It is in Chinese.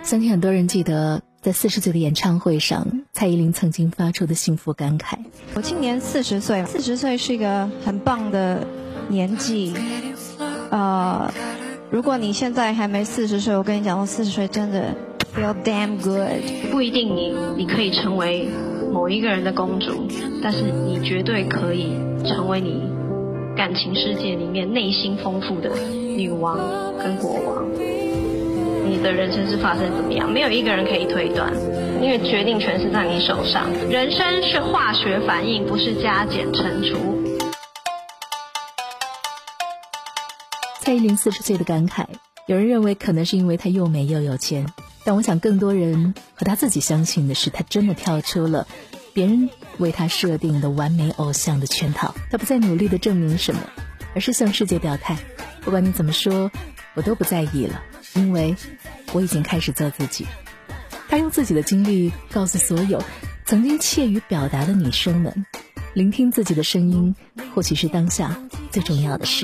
相信很多人记得在40岁的演唱会上，蔡依林曾经发出的幸福感慨。 我今年40岁，40岁是一个很棒的年纪。如果你现在还没40岁，我跟你讲，40岁真的 feel damn good。 不一定你可以成为某一个人的公主，但是你绝对可以成为你感情世界里面内心丰富的女王跟国王。你的人生是发生怎么样，没有一个人可以推断，因为决定权是在你手上。人生是化学反应，不是加减乘除。 蔡依林40岁的感慨，有人认为可能是因为她又美又有钱，但我想更多人和她自己相信的是，她真的跳出了别人为她设定的完美偶像的圈套。她不再努力地证明什么，而是向世界表态，不管你怎么说，我都不在意了，因为我已经开始做自己。她用自己的经历告诉所有曾经怯于表达的女生们，聆听自己的声音，或许是当下最重要的事。